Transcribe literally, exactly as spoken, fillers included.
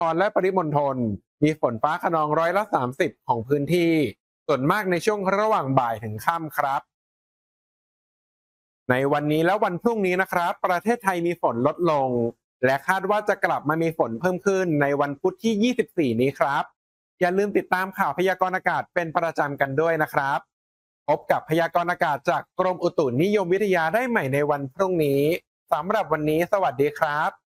กรและปริมณฑลมีฝนฟ้าคะนองร้อยละสามสิบของพื้นที่ส่วนมากในช่วงระหว่างบ่ายถึงค่ำครับในวันนี้และวันพรุ่งนี้นะครับประเทศไทยมีฝนลดลงและคาดว่าจะกลับมามีฝนเพิ่มขึ้นในวันพุธที่ยี่สิบสี่นี้ครับอย่าลืมติดตามข่าวพยากรณ์อากาศเป็นประจำกันด้วยนะครับพบกับพยากรณ์อากาศจากกรมอุตุนิยมวิทยาได้ใหม่ในวันพรุ่งนี้สำหรับวันนี้สวัสดีครับ